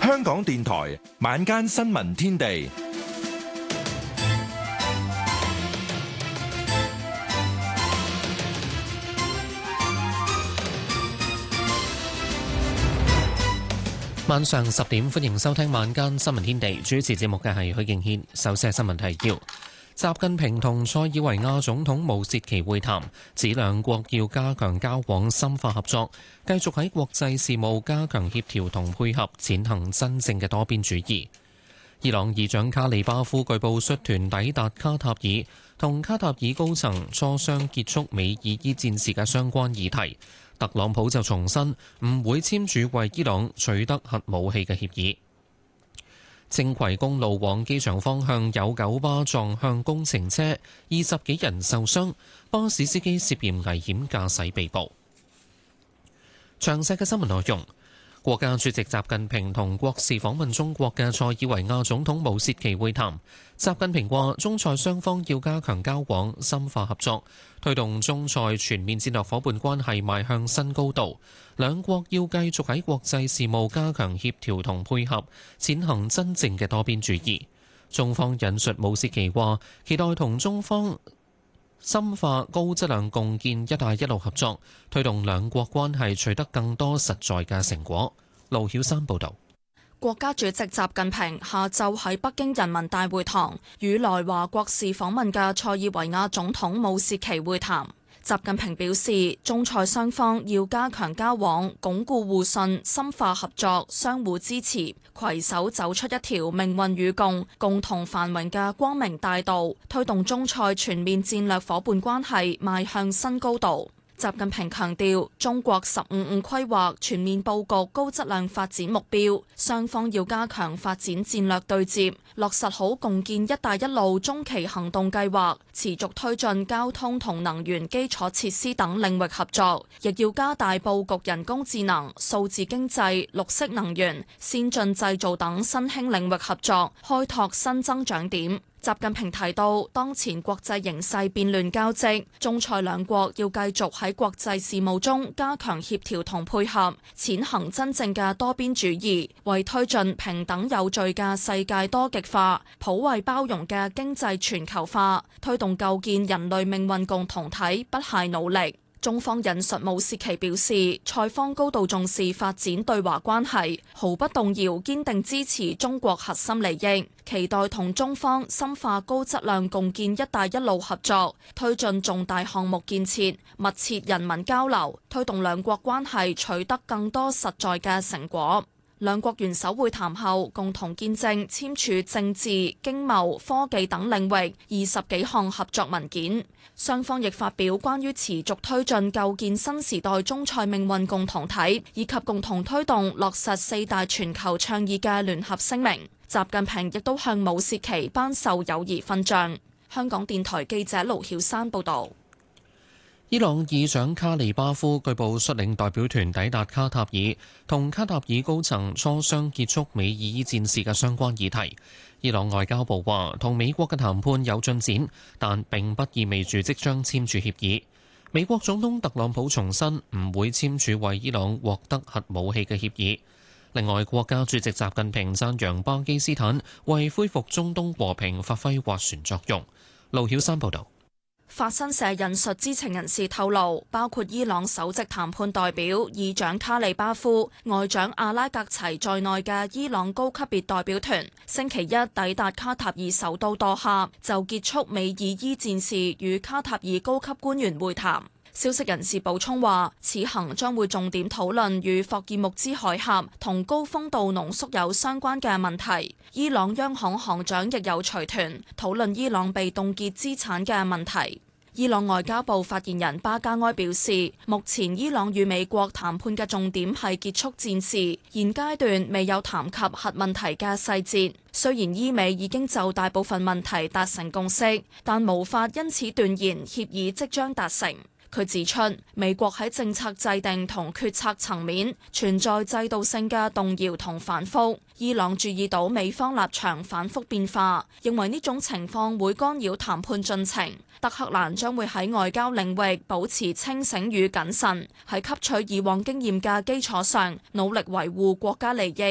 香港電台晚間新聞天地。 晚上10點，歡迎收聽晚間新聞天地。主持節目嘅係許敬軒。首先係新聞提要：習近平同塞爾維亞總統武契奇會談，指兩國要加強交往、深化合作，繼續喺國際事務加強協調同配合，踐行真正嘅多邊主義。伊朗議長卡里巴夫據報率團抵達卡塔爾，同卡塔爾高層磋商結束美以伊戰事嘅相關議題。特朗普就重申唔會簽署為伊朗取得核武器嘅協議。青葵公路往機場方向有九巴撞向工程車，20幾人受傷，巴士司機涉嫌危險駕駛被捕。詳細嘅新聞內容。國家主席習近平同國事訪問中國嘅塞爾維亞總統武契奇會談。習近平話：中塞雙方要加強交往、深化合作，推動中塞全面戰略夥伴關係邁向新高度。兩國要繼續喺國際事務加強協調同配合，踐行真正嘅多邊主義。中方引述武契奇話：期待同中方深化高質量共建「一帶一路」合作，推動兩國關係取得更多實在嘅成果。盧曉山報導。 國家主席習近平下晝喺北京人民大會堂與來華國事訪問嘅塞爾維亞總統武契奇會談。習近平表示，中塞雙方要加強交往，鞏固互信，深化合作，相互支持，攜手走出一條命運與共、共同繁榮嘅光明大道，推動中塞全面戰略夥伴關係邁向新高度。習近平強調，中國15+5規劃全面佈局高質量發展目標，雙方要加強發展戰略對接，落實好共建「一帶一路」中期行動計劃，持續推進交通同能源基礎設施等領域合作，亦要加大佈局人工智能、數字經濟、綠色能源、先進製造等新興領域合作，開拓新增長點。習近平提到，當前國際形勢變亂交織，中塞兩國要繼續喺國際事務中加強協調同配合，踐行真正嘅多邊主義，為推進平等有序嘅世界多極化、普惠包容嘅經濟全球化，推動構建人類命運共同體不懈努力。中方引述武契奇表示，塞方高度重視發展對華關係，毫不動搖堅定支持中國核心利益，期待同中方深化高質量共建「一帶一路」合作，推進重大項目建設，密切人民交流，推動兩國關係取得更多實在嘅成果。兩國元首會談後，共同見證簽署政治、經貿、科技等領域20幾項合作文件。雙方亦發表關於持續推進構建新時代中塞命運共同體，以及共同推動落實4大全球倡議嘅聯合聲明。習近平亦都向武契奇頒授友誼勳章。香港電台記者盧曉山報導。 伊朗議長卡里巴夫據報率領代表團抵達卡塔爾，同卡塔爾高層磋商結束美以伊戰事嘅相關議題。伊朗外交部話，同美國嘅談判有進展，但並不意味住即將簽署協議。美國總統特朗普重申唔會簽署為伊朗獲得核武器嘅協議。另外，國家主席習近平讚揚巴基斯坦為恢復中東和平發揮斡旋作用。盧曉山報導。 法新社引述知情人士透露，包括伊朗首席談判代表議長卡里巴夫、外長阿拉格齊在內嘅伊朗高級別代表團，星期一抵達卡塔爾首都多哈，就結束美以伊戰事與卡塔爾高級官員會談。消息人士補充話，此行將會重點討論與霍爾木茲海峽同高豐度濃縮鈾相關嘅問題。伊朗央行行長亦有隨團討論伊朗被凍結資產嘅問題。伊朗外交部發言人巴加埃表示，目前伊朗與美國談判嘅重點係結束戰事，現階段未有談及核問題嘅細節。雖然伊美已經就大部分問題達成共識，但無法因此斷言協議即將達成。佢指出，美國喺政策制定同決策層面存在制度性嘅動搖同反覆。伊朗注意到美方立場反覆變化，認為呢種情況會干擾談判進程。德黑蘭將會喺外交領域保持清醒與謹慎，喺吸取以往經驗嘅基礎上，努力維護國家利益。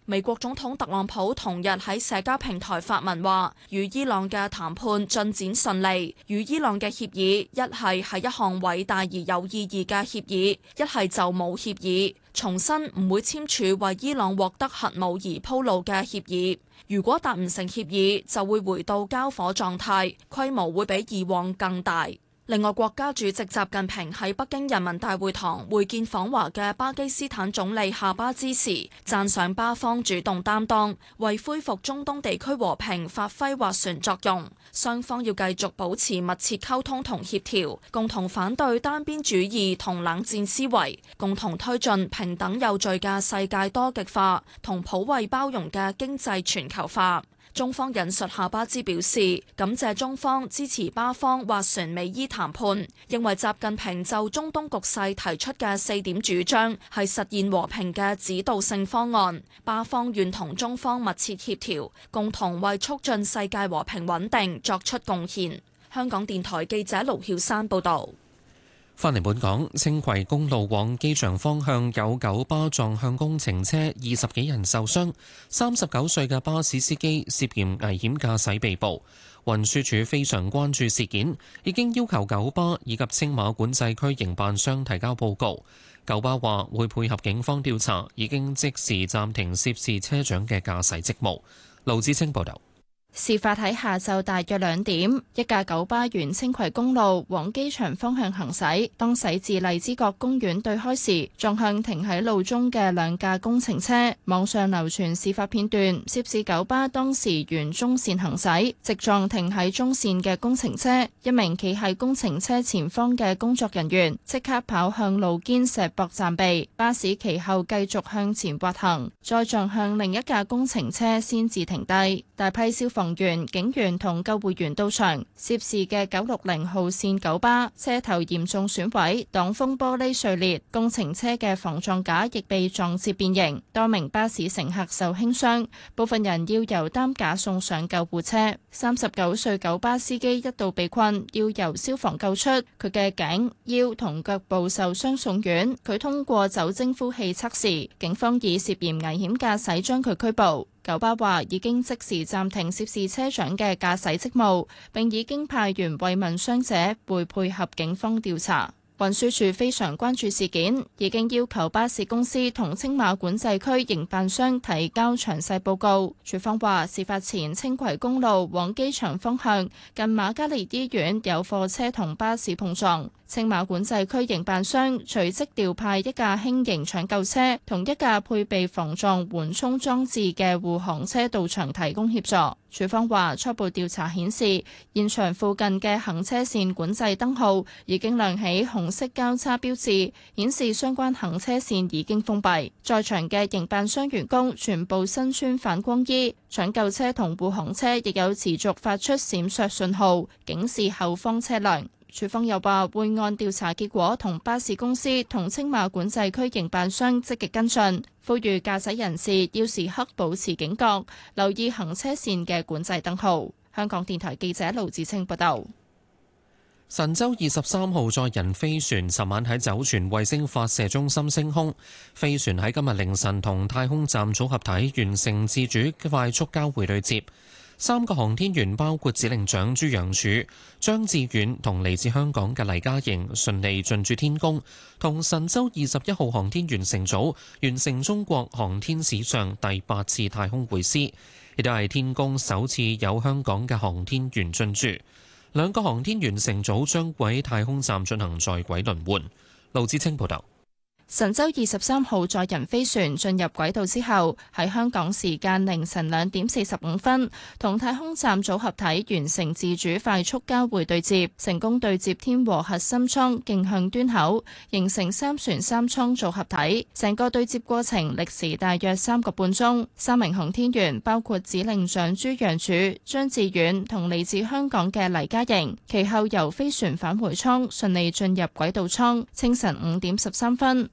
美國總統特朗普同日喺社交平台發文話，與伊朗嘅談判進展順利，與伊朗嘅協議一係一項偉大而有意義嘅協議，一係就冇協議，重申唔會簽署為伊朗獲得核武而鋪路嘅協議。如果達唔成協議，就會回到交火狀態，規模會比以往更大。另外，國家主席習近平喺北京人民大會堂會見訪華嘅巴基斯坦總理夏巴茲時，讚賞巴方主動擔當，為恢復中東地區和平發揮斡旋作用。雙方要繼續保持密切溝通同協調，共同反對單邊主義同冷戰思維，共同推進平等有序嘅世界多極化同普惠包容嘅經濟全球化。中方引述夏巴茲表示，感謝中方支持巴方斡旋美伊談判，認為習近平就中東局勢提出嘅4點主張係實現和平嘅指導性方案，巴方願同中方密切協調，共同為促進世界和平穩定作出貢獻。香港電台記者盧曉珊報導。 返嚟本港，青葵公路往機場方向有九巴撞向工程車，20幾人受傷。39歲嘅巴士司機涉嫌危險駕駛被捕。運輸署非常關注事件，已經要求九巴以及青馬管制區營辦商提交報告。九巴話會配合警方調查，已經即時暫停涉事車長嘅駕駛職務。盧志清報導。 事發喺下晝大約2點，一架九巴沿青葵公路往機場方向行駛，當駛至荔枝角公園對開時，撞向停喺路中嘅2架工程車。網上流傳事發片段，涉事九巴當時沿中線行駛，直撞停喺中線嘅工程車。一名企喺工程車前方嘅工作人員即刻跑向路肩石壆暫避，巴士其後繼續向前滑行，再撞向另一架工程車先至停低。大批消防員、警員同救護員到場，涉事嘅960號線九巴車頭嚴重損毀，擋風玻璃碎裂，工程車嘅防撞架亦被撞至變形，多名巴士乘客受輕傷，部分人要由擔架送上救護車。39歲九巴司機一度被困，要由消防救出，佢嘅頸、腰同腳部受傷送院，佢通過酒精呼氣測試，警方以涉嫌危險駕駛將佢拘捕。九巴話已經即時暫停涉事車長嘅駕駛職務，並已經派員慰問傷者，會配合警方調查。運輸署非常關注事件，已經要求巴士公司同青馬管制區營辦商提交詳細報告。署方話，事發前青葵公路往機場方向近瑪嘉烈醫院有貨車同巴士碰撞，青馬管制區營辦商隨即調派一架輕型搶救車同一架配備防撞緩衝裝置嘅護航車到場提供協助。署方話，初步調查顯示，現場附近嘅行車線管制燈號已經亮起紅色交叉標誌，顯示相關行車線已經封閉。在場嘅營辦商員工全部身穿反光衣，搶救車同護航車亦有持續發出閃爍信號，警示後方車輛。署方又話會按調查結果同巴士公司同青馬管制區營辦商積極跟進，呼籲駕駛人士要時刻保持警覺，留意行車線嘅管制燈號。香港電台記者盧子清報道。 神舟23號載人飛船尋晚喺酒泉衛星發射中心升空，飛船喺今日凌晨同太空站組合體完成自主快速交會對接。3個航天員包括指令長朱楊柱、張志遠同嚟自香港嘅黎嘉瑩順利進駐天宮，同神舟21號航天員乘組完成中國航天史上第8次太空會師，亦都係天宮首次有香港嘅航天員進駐。2個航天員乘組將會喺太空站進行在軌輪換。盧志清報道。 神舟23號載人飛船進入軌道之後，喺香港時間凌晨2點45分，同太空站組合體完成自主快速交會對接，成功對接天和核心艙徑向端口，形成3船3艙組合體。成個對接過程歷時大約3個半鐘。3名航天員包括指令長朱楊柱、張志遠同嚟自香港嘅黎嘉瑩，其後由飛船返回艙順利進入軌道艙。清晨5點13分，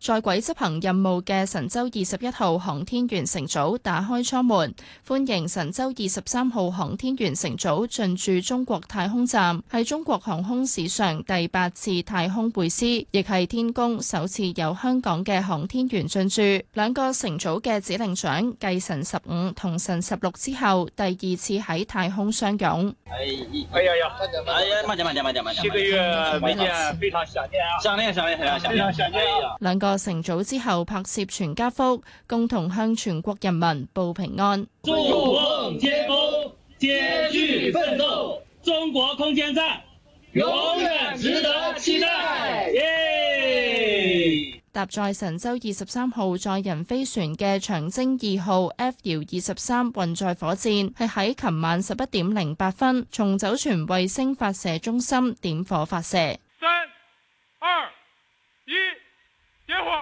在軌執行任務嘅神舟21號航天員乘組打開艙門，歡迎神舟23號航天員乘組進駐中國太空站，係中國航空史上第8次太空會師，亦係天宮首次有香港嘅航天員進駐。兩個乘組嘅指令長繼神15同神16之後，第2次喺太空相擁。 7個月沒見，非常想念啊！ 兩個乘組之後拍攝全家福，共同向全國人民報平安。 祝夢天宮，繼續奮鬥，中國空間站永遠值得期待！ 搭載神舟23號載人飛船嘅長征2號 F-23運載火箭係喺琴晚11點08分從酒泉衛星發射中心點火發射。3、2、1，點火！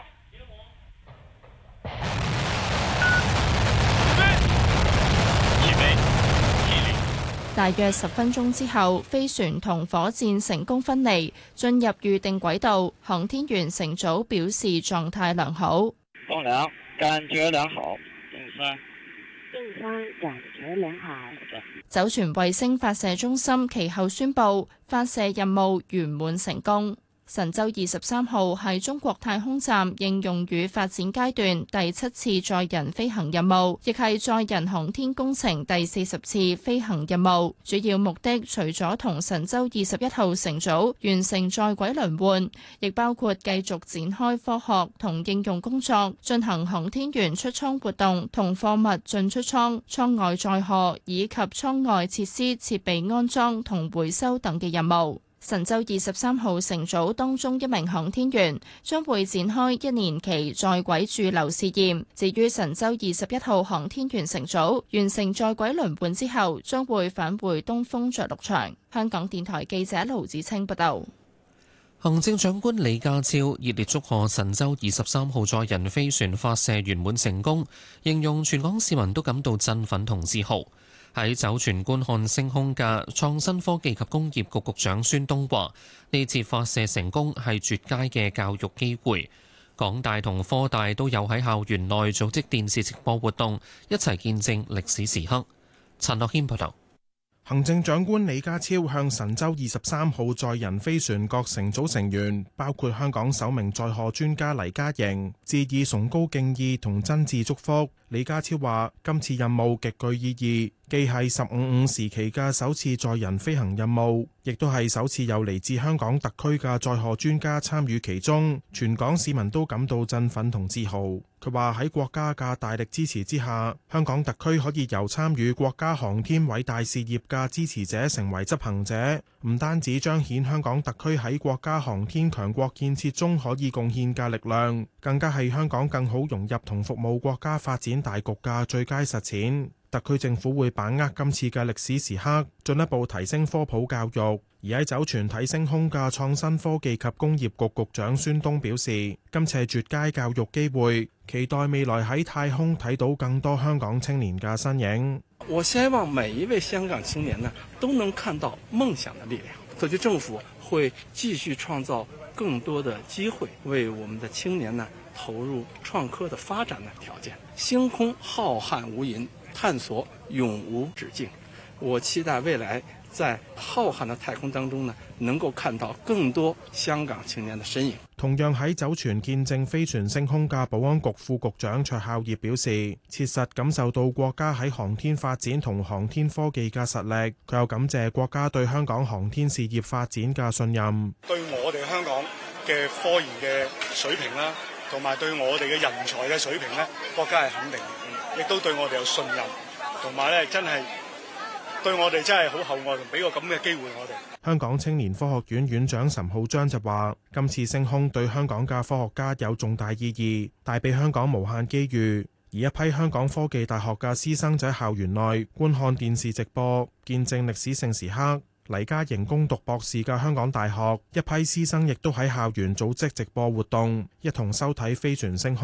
大約10分鐘之後，飛船同火箭成功分離，進入預定軌道。航天員乘組表示狀態良好。 棟梁感覺良好。 正三感覺良好。 酒泉衛星發射中心其後宣布發射任務圓滿成功。神舟23號係中國太空站應用與發展階段第7次載人飛行任務，亦係載人航天工程第40次飛行任務。主要目的除咗同神舟21號乘組完成在軌輪換，亦包括繼續展開科學同應用工作，進行航天員出艙活動同貨物進出艙、艙外載荷以及艙外設施設備安裝同回收等嘅任務。神舟23號乘組當中一名航天員將會展開1年期在軌駐留試驗。至於神舟21號航天員乘組完成在軌輪換之後，將會返回東風着陸場。香港電台記者盧子清報道。 行政長官李家超熱烈祝賀神舟23號載人飛船發射圓滿成功，形容全港市民都感到振奮同自豪。喺酒泉觀看升空嘅創新科技及工業局局長孫東話：呢次發射成功係絕佳嘅教育機會。港大同科大都有喺校園內組織電視直播活動，一齊見證歷史時刻。陳樂軒報導。 行政長官李家超向神舟23號載人飛船各乘組成員，包括香港首名載荷專家黎嘉瑩，致以崇高敬意同真摯祝福。李家超話：今次任務極具意義，既係15/5時期嘅首次載人飛行任務，亦都係首次有嚟自香港特區嘅載荷專家參與其中，全港市民都感到振奮同自豪。佢話喺國家嘅大力支持之下，香港特區可以由參與國家航天偉大事業嘅支持者成為執行者，唔單止彰顯香港特區喺國家航天強國建設中可以貢獻嘅力量，更加係香港更好融入同服務國家發展大局嘅最佳實踐。特區政府會把握今次嘅歷史時刻，進一步提升科普教育。而喺酒泉睇升空嘅創新科技及工業局局長孫東表示，今次係絕佳教育機會，期待未來喺太空睇到更多香港青年嘅身影。 我希望每一位香港青年呢，都能看到夢想的力量。特區政府會繼續創造更多的機會，為我們的青年呢投入創科的發展的條件。星空浩瀚無垠，探索永無止境。我期待未來在浩瀚的太空當中呢，能夠看到更多香港青年的身影。 同樣喺酒泉見證飛船升空嘅保安局副局長卓孝業表示，切實感受到國家喺航天發展同航天科技嘅實力。佢又感謝國家對香港航天事業發展嘅信任， 對我哋香港嘅科研嘅水平啦，同埋對我哋嘅人才嘅水平咧，國家係肯定嘅，亦都對我哋有信任，同埋咧真係對我哋真係好厚愛，同俾個咁嘅機會我哋。 香港青年科學院院長岑浩章就話：今次升空對香港嘅科學家有重大意義，帶俾香港無限機遇。而一批香港科技大學嘅師生在校園內觀看電視直播，見證歷史性時刻。黎嘉瑩攻讀博士嘅香港大學一批師生亦都喺校園組織直播活動，一同收睇飛船升空。